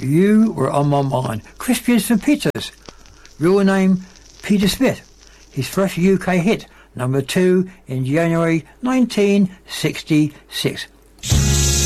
You Were on My Mind. Crispian St Peters. Real name Peter Smith. His first UK hit, number 2 in January 1966.